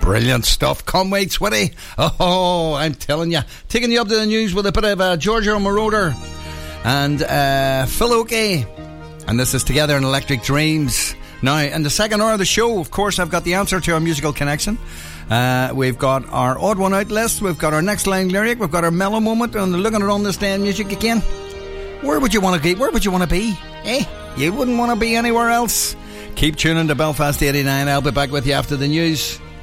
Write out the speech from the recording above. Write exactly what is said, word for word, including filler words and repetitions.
Brilliant stuff. Conway Twitty. Oh, I'm telling you. Taking you up to the news with a bit of uh, Giorgio Moroder and uh, Phil Oakey. And this is Together in Electric Dreams. Now, in the second hour of the show, of course, I've got the answer to our musical connection. Uh, we've got our odd one out list. We've got our next line lyric. We've got our mellow moment. And looking at on this day in music again. Where would you want to be? Where would you want to be? Eh? You wouldn't want to be anywhere else. Keep tuning to Belfast eighty-nine. I'll be back with you after the news.